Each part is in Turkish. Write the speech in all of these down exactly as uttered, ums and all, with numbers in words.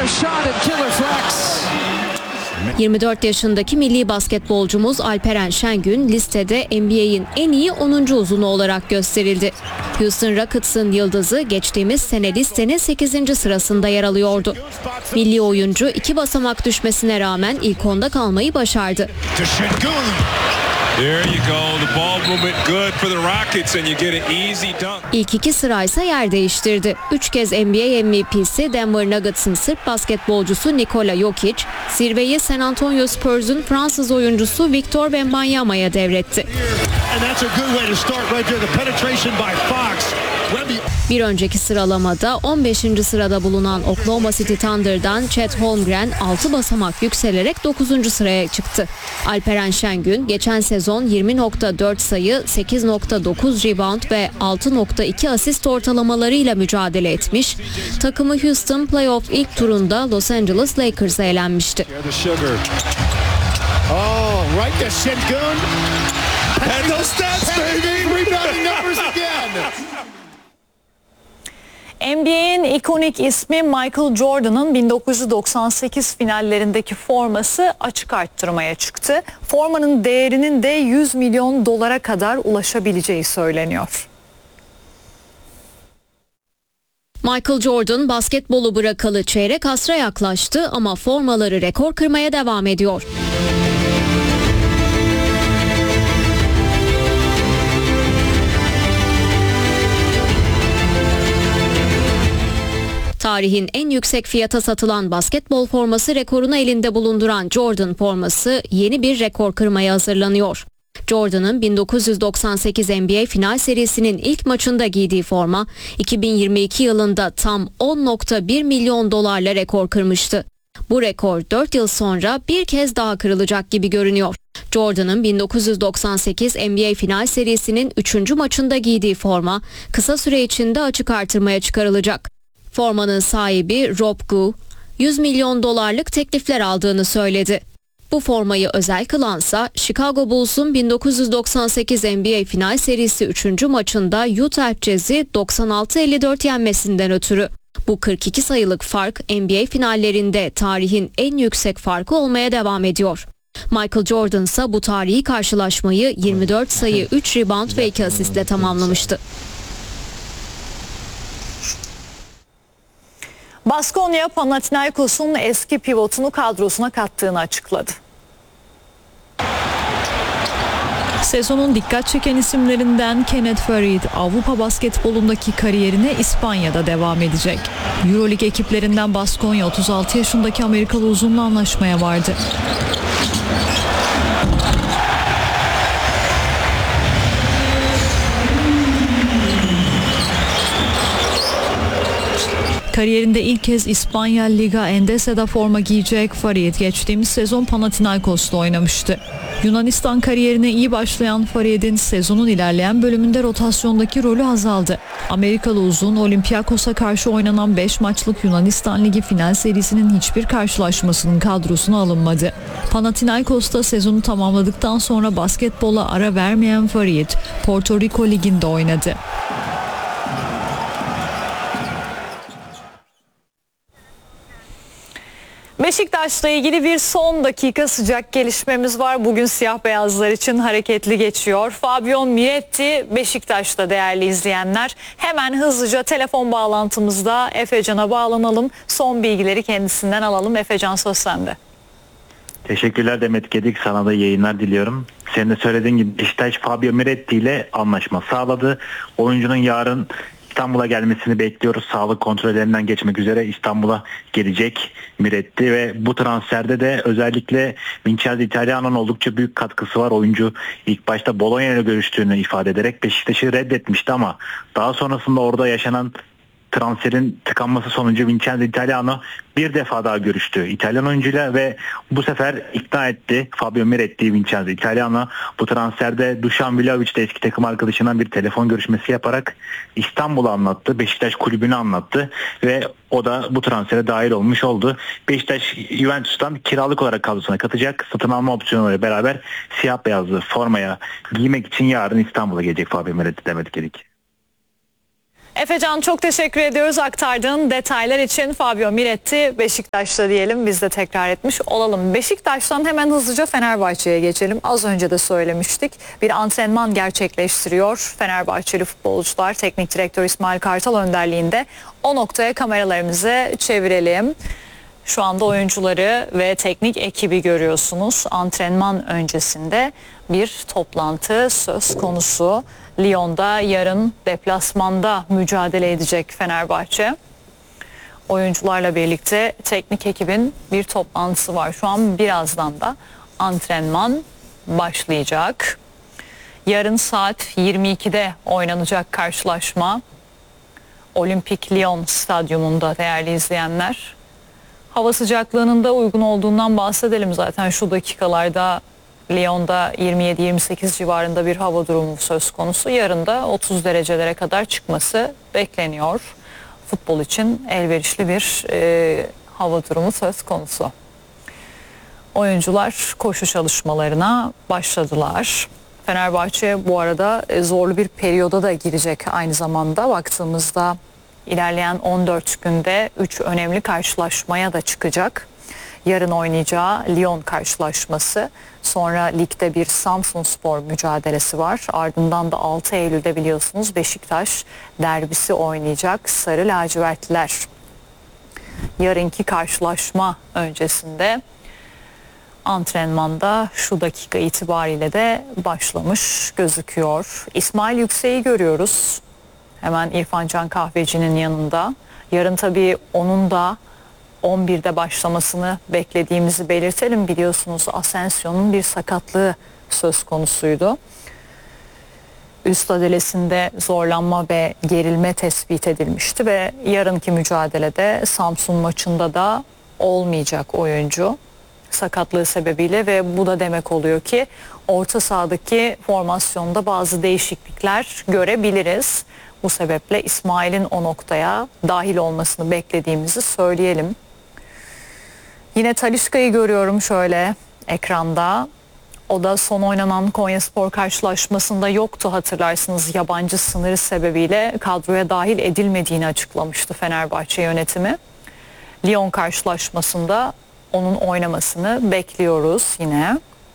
yirmi dört yaşındaki milli basketbolcumuz Alperen Şengün listede N B A'in en iyi onuncu uzunu olarak gösterildi. Houston Rockets'ın yıldızı geçtiğimiz sene listenin sekizinci sırasında yer alıyordu. Milli oyuncu iki basamak düşmesine rağmen ilk onda kalmayı başardı. İlk iki sıraysa yer değiştirdi. Üç kez N B A M V P'si Denver Nuggets'ın Sırp basketbolcusu Nikola Jokic, zirveyi San Antonio Spurs'un Fransız oyuncusu Victor Wembanyama'ya devretti. Bir önceki sıralamada on beşinci sırada bulunan Oklahoma City Thunder'dan Chet Holmgren altı basamak yükselerek dokuzuncu sıraya çıktı. Alperen Şengün geçen sezon yirmi nokta dört sayı, sekiz nokta dokuz rebound ve altı nokta iki asist ortalamalarıyla mücadele etmiş. Takımı Houston playoff ilk turunda Los Angeles Lakers'a elenmişti. N B A'in ikonik ismi Michael Jordan'ın bin dokuz yüz doksan sekiz finallerindeki forması açık arttırmaya çıktı. Formanın değerinin de yüz milyon dolara kadar ulaşabileceği söyleniyor. Michael Jordan basketbolu bırakalı çeyrek asra yaklaştı ama formaları rekor kırmaya devam ediyor. Tarihin en yüksek fiyata satılan basketbol forması rekorunu elinde bulunduran Jordan forması yeni bir rekor kırmaya hazırlanıyor. Jordan'ın bin dokuz yüz doksan sekiz N B A final serisinin ilk maçında giydiği forma iki bin yirmi iki yılında tam on nokta bir milyon dolarla rekor kırmıştı. Bu rekor dört yıl sonra bir kez daha kırılacak gibi görünüyor. Jordan'ın bin dokuz yüz doksan sekiz N B A final serisinin üçüncü maçında giydiği forma kısa süre içinde açık artırmaya çıkarılacak. Formanın sahibi Rob Gu, yüz milyon dolarlık teklifler aldığını söyledi. Bu formayı özel kılansa Chicago Bulls'un bin dokuz yüz doksan sekiz N B A final serisi üçüncü maçında Utah Jazz'i doksan altı elli dört yenmesinden ötürü. Bu kırk iki sayılık fark N B A finallerinde tarihin en yüksek farkı olmaya devam ediyor. Michael Jordan ise bu tarihi karşılaşmayı yirmi dört sayı, üç rebound ve iki asistle tamamlamıştı. Baskonya Panathinaikos'un eski pivotunu kadrosuna kattığını açıkladı. Sezonun dikkat çeken isimlerinden Kenneth Faried, Avrupa basketbolundaki kariyerine İspanya'da devam edecek. Euroleague ekiplerinden Baskonya otuz altı yaşındaki Amerikalı uzunla anlaşmaya vardı. Kariyerinde ilk kez İspanya Liga Endese'de forma giyecek Faried geçtiğimiz sezon Panathinaikos'ta oynamıştı. Yunanistan kariyerine iyi başlayan Faried'in sezonun ilerleyen bölümünde rotasyondaki rolü azaldı. Amerikalı uzun Olympiakos'a karşı oynanan beş maçlık Yunanistan Ligi final serisinin hiçbir karşılaşmasının kadrosuna alınmadı. Panathinaikos'ta sezonu tamamladıktan sonra basketbola ara vermeyen Faried, Porto Rico Ligi'nde oynadı. Beşiktaş'la ilgili bir son dakika sıcak gelişmemiz var. Bugün siyah beyazlar için hareketli geçiyor. Fabio Miretti Beşiktaş'ta değerli izleyenler. Hemen hızlıca telefon bağlantımızda Efecan'a bağlanalım. Son bilgileri kendisinden alalım. Efecan, söz sende. Teşekkürler Demet Gedik. Sana da yayınlar diliyorum. Senin de söylediğin gibi Beşiktaş Fabio Miretti ile anlaşma sağladı. Oyuncunun yarın İstanbul'a gelmesini bekliyoruz. Sağlık kontrollerinden geçmek üzere İstanbul'a gelecek Miretti ve bu transferde de özellikle Vincenzo Italiano'nun oldukça büyük katkısı var. Oyuncu ilk başta Bologna ile görüştüğünü ifade ederek Beşiktaş'ı reddetmişti ama daha sonrasında orada yaşanan transferin tıkanması sonucu Vincenzo Italiano bir defa daha görüştü İtalyan oyuncuyla ve bu sefer ikna etti Fabio Miretti. Vincenzo Italiano bu transferde Dušan Vlahović de eski takım arkadaşından bir telefon görüşmesi yaparak İstanbul'u anlattı. Beşiktaş kulübünü anlattı ve o da bu transfere dahil olmuş oldu. Beşiktaş Juventus'tan kiralık olarak kadrosuna katacak. Satın alma opsiyonuyla beraber siyah beyazlı formaya giymek için yarın İstanbul'a gelecek Fabio Miretti demek gerek. Efecan, çok teşekkür ediyoruz aktardığın detaylar için. Fabio Miretti Beşiktaş'ta diyelim, biz de tekrar etmiş olalım. Beşiktaş'tan hemen hızlıca Fenerbahçe'ye geçelim. Az önce de söylemiştik. Bir antrenman gerçekleştiriyor Fenerbahçeli futbolcular. Teknik direktör İsmail Kartal önderliğinde. O noktaya kameralarımızı çevirelim. Şu anda oyuncuları ve teknik ekibi görüyorsunuz. Antrenman öncesinde bir toplantı söz konusu. Lyon'da yarın deplasmanda mücadele edecek Fenerbahçe. Oyuncularla birlikte teknik ekibin bir toplantısı var. Şu an birazdan da antrenman başlayacak. Yarın saat yirmi ikide oynanacak karşılaşma Olimpik Lyon Stadyumunda değerli izleyenler. Hava sıcaklığının da uygun olduğundan bahsedelim. Zaten şu dakikalarda Lyon'da yirmi yedi yirmi sekiz civarında bir hava durumu söz konusu. Yarın da otuz derecelere kadar çıkması bekleniyor. Futbol için elverişli bir e, hava durumu söz konusu. Oyuncular koşu çalışmalarına başladılar. Fenerbahçe bu arada zorlu bir periyoda da girecek aynı zamanda. Baktığımızda ilerleyen on dört günde üç önemli karşılaşmaya da çıkacak. Yarın oynayacağı Lyon karşılaşması, sonra ligde bir Samsunspor mücadelesi var. Ardından da altı Eylül'de biliyorsunuz Beşiktaş derbisi oynayacak Sarı Lacivertliler. Yarınki karşılaşma öncesinde antrenmanda şu dakika itibariyle de başlamış gözüküyor. İsmail Yüksek'i görüyoruz. Hemen İrfan Can Kahveci'nin yanında. Yarın tabii onun da on birde başlamasını beklediğimizi belirtelim. Biliyorsunuz Asensio'nun bir sakatlığı söz konusuydu. Üst adalesinde zorlanma ve gerilme tespit edilmişti ve yarınki mücadelede Samsun maçında da olmayacak oyuncu sakatlığı sebebiyle ve bu da demek oluyor ki orta sahadaki formasyonda bazı değişiklikler görebiliriz. Bu sebeple İsmail'in o noktaya dahil olmasını beklediğimizi söyleyelim. Yine Talisca'yı görüyorum şöyle ekranda. O da son oynanan Konyaspor karşılaşmasında yoktu, hatırlarsınız. Yabancı sınırı sebebiyle kadroya dahil edilmediğini açıklamıştı Fenerbahçe yönetimi. Lyon karşılaşmasında onun oynamasını bekliyoruz yine.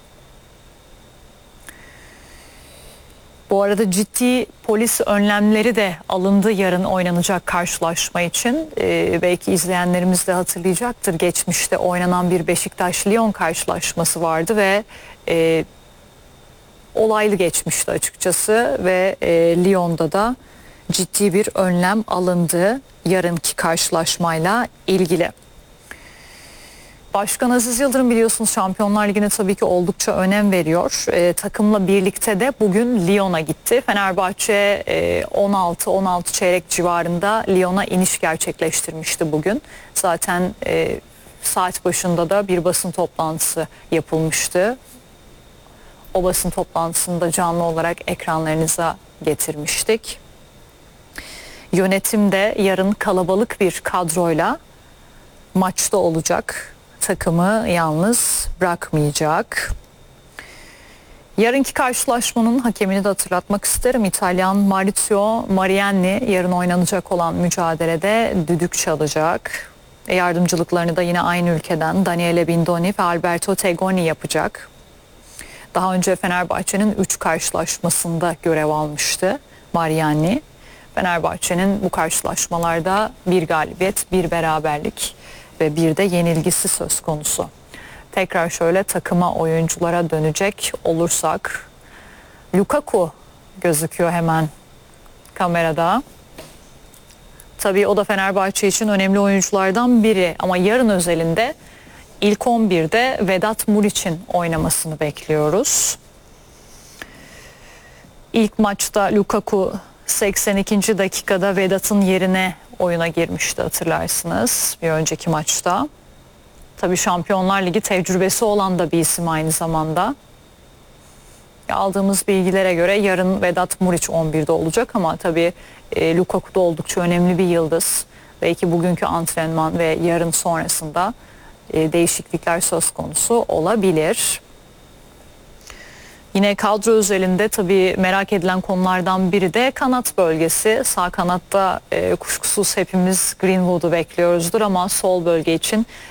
Bu arada ciddi polis önlemleri de alındı yarın oynanacak karşılaşma için. Ee, belki izleyenlerimiz de hatırlayacaktır. Geçmişte oynanan bir Beşiktaş-Lyon karşılaşması vardı ve e, olaylı geçmişti açıkçası. Ve e, Lyon'da da ciddi bir önlem alındı yarınki karşılaşmayla ilgili. Başkan Aziz Yıldırım biliyorsunuz Şampiyonlar Ligi'ne tabii ki oldukça önem veriyor. E, takımla birlikte de bugün Lyon'a gitti. Fenerbahçe e, on altı on altı çeyrek civarında Lyon'a iniş gerçekleştirmişti bugün. Zaten e, saat başında da bir basın toplantısı yapılmıştı. O basın toplantısını da canlı olarak ekranlarınıza getirmiştik. Yönetim de yarın kalabalık bir kadroyla maçta olacak. Takımı yalnız bırakmayacak. Yarınki karşılaşmanın hakemini de hatırlatmak isterim. İtalyan Maurizio Mariani yarın oynanacak olan mücadelede düdük çalacak. Yardımcılıklarını da yine aynı ülkeden Daniele Bindoni ve Alberto Tegoni yapacak. Daha önce Fenerbahçe'nin üç karşılaşmasında görev almıştı Mariani. Fenerbahçe'nin bu karşılaşmalarda bir galibiyet, bir beraberlik ve bir de yenilgisi söz konusu. Tekrar şöyle takıma, oyunculara dönecek olursak, Lukaku gözüküyor hemen kamerada. Tabii o da Fenerbahçe için önemli oyunculardan biri ama yarın özelinde ilk on birde Vedat Muriç'in oynamasını bekliyoruz. İlk maçta Lukaku seksen ikinci dakikada Vedat'ın yerine oyuna girmişti, hatırlarsınız bir önceki maçta. Tabii Şampiyonlar Ligi tecrübesi olan da bir isim aynı zamanda. Aldığımız bilgilere göre yarın Vedat Muriç on birde olacak ama tabii e, Lukaku da oldukça önemli bir yıldız. Belki bugünkü antrenman ve yarın sonrasında e, değişiklikler söz konusu olabilir. Yine kadro özelinde tabii merak edilen konulardan biri de kanat bölgesi. Sağ kanatta e, kuşkusuz hepimiz Greenwood'u bekliyoruzdur ama sol bölge için